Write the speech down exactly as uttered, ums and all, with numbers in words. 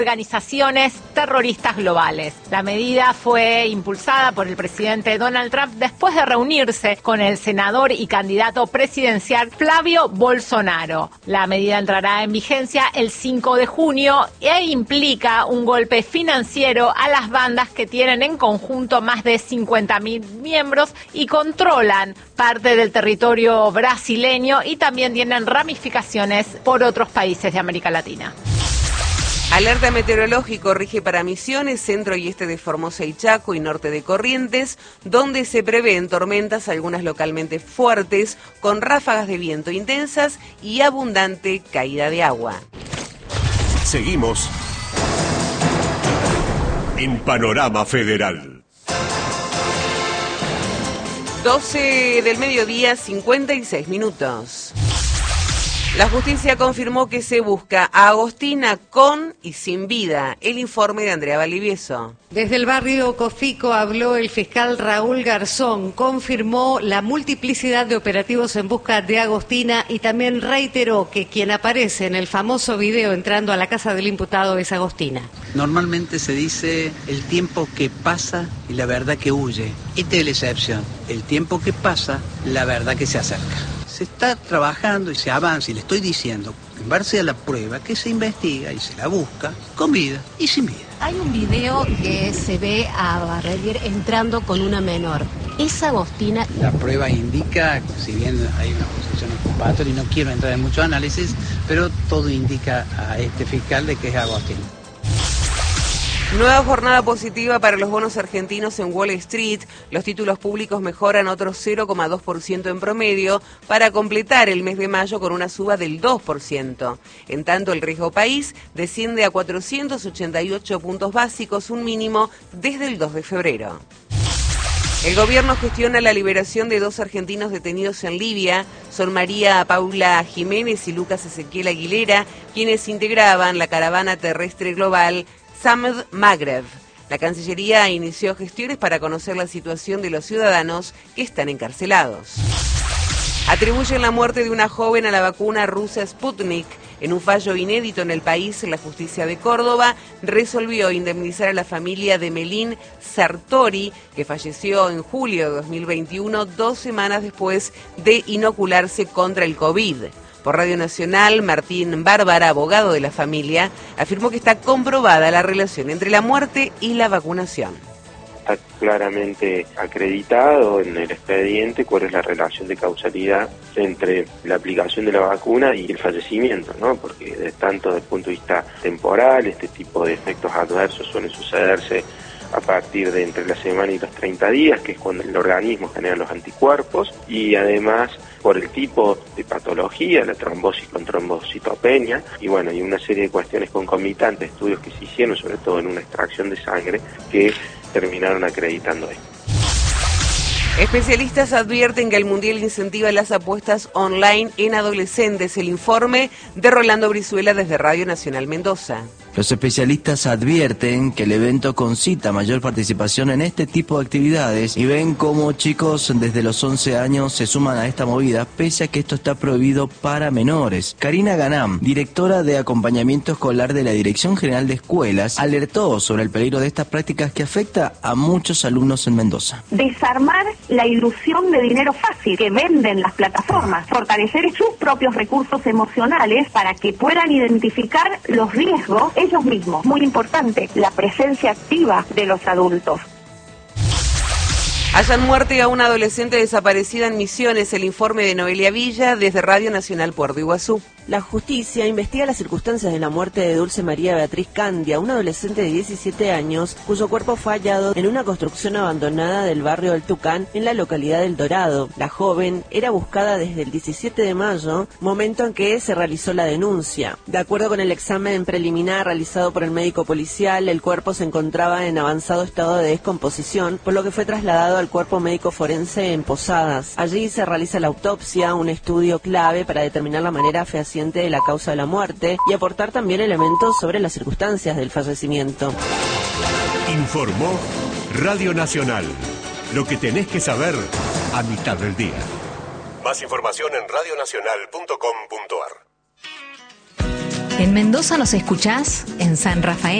organizaciones terroristas globales. La medida fue impulsada por el presidente Donald Trump después de reunirse con el senador y candidato presidencial Flavio Bolsonaro. La medida entrará en vigencia el cinco de junio e implica un golpe financiero a las bandas que tienen en conjunto más de cincuenta mil miembros y controlan parte del territorio brasileño y también tienen ramificaciones por otros países de América Latina. Alerta meteorológico rige para Misiones, centro y este de Formosa y Chaco y norte de Corrientes, donde se prevén tormentas, algunas localmente fuertes, con ráfagas de viento intensas y abundante caída de agua. Seguimos en Panorama Federal. doce del mediodía, cincuenta y seis minutos. La justicia confirmó que se busca a Agostina con y sin vida. El informe de Andrea Valdivieso. Desde el barrio Cofico habló el fiscal Raúl Garzón, confirmó la multiplicidad de operativos en busca de Agostina y también reiteró que quien aparece en el famoso video entrando a la casa del imputado es Agostina. Normalmente se dice el tiempo que pasa y la verdad que huye. Esta es la excepción. El tiempo que pasa, la verdad que se acerca. Se está trabajando y se avanza, y le estoy diciendo, en base a la prueba, que se investiga y se la busca con vida y sin vida. Hay un video que se ve a Barrelier entrando con una menor. ¿Es Agostina? La prueba indica, si bien hay una posición ocupatoria y no quiero entrar en mucho análisis, pero todo indica a este fiscal de que es Agostina. Nueva jornada positiva para los bonos argentinos en Wall Street. Los títulos públicos mejoran otro cero coma dos por ciento en promedio para completar el mes de mayo con una suba del dos por ciento. En tanto, el riesgo país desciende a cuatrocientos ochenta y ocho puntos básicos, un mínimo desde el dos de febrero. El gobierno gestiona la liberación de dos argentinos detenidos en Libia. Son María Paula Jiménez y Lucas Ezequiel Aguilera, quienes integraban la caravana terrestre global Samed Maghreb. La Cancillería inició gestiones para conocer la situación de los ciudadanos que están encarcelados. Atribuyen la muerte de una joven a la vacuna rusa Sputnik. En un fallo inédito en el país, la justicia de Córdoba resolvió indemnizar a la familia de Melín Sartori, que falleció en julio de dos mil veintiuno, dos semanas después de inocularse contra el COVID. Por Radio Nacional, Martín Bárbara, abogado de la familia, afirmó que está comprobada la relación entre la muerte y la vacunación. Está claramente acreditado en el expediente cuál es la relación de causalidad entre la aplicación de la vacuna y el fallecimiento, ¿no? Porque de tanto desde el punto de vista temporal, este tipo de efectos adversos suelen sucederse a partir de entre la semana y los treinta días, que es cuando el organismo genera los anticuerpos, y además por el tipo de patología, la trombosis con trombocitopenia, y bueno, y una serie de cuestiones concomitantes, estudios que se hicieron, sobre todo en una extracción de sangre, que terminaron acreditando esto. Especialistas advierten que el Mundial incentiva las apuestas online en adolescentes. El informe de Rolando Brizuela desde Radio Nacional Mendoza. Los especialistas advierten que el evento concita mayor participación en este tipo de actividades y ven cómo chicos desde los once años se suman a esta movida, pese a que esto está prohibido para menores. Karina Ganam, directora de acompañamiento escolar de la Dirección General de Escuelas, alertó sobre el peligro de estas prácticas que afecta a muchos alumnos en Mendoza. Desarmar la ilusión de dinero fácil que venden las plataformas, fortalecer sus propios recursos emocionales para que puedan identificar los riesgos ellos mismos. Muy importante, la presencia activa de los adultos. Hallan muerte a una adolescente desaparecida en Misiones. El informe de Noelia Villa desde Radio Nacional Puerto Iguazú. La justicia investiga las circunstancias de la muerte de Dulce María Beatriz Candia, una adolescente de diecisiete años, cuyo cuerpo fue hallado en una construcción abandonada del barrio del Tucán, en la localidad del Dorado. La joven era buscada desde el diecisiete de mayo, momento en que se realizó la denuncia. De acuerdo con el examen preliminar realizado por el médico policial, el cuerpo se encontraba en avanzado estado de descomposición, por lo que fue trasladado al cuerpo médico forense en Posadas. Allí se realiza la autopsia, un estudio clave para determinar la manera fehaciente de la causa de la muerte y aportar también elementos sobre las circunstancias del fallecimiento. Informó Radio Nacional. Lo que tenés que saber a mitad del día. Más información en radio nacional punto com punto a r. En Mendoza nos escuchás en San Rafael.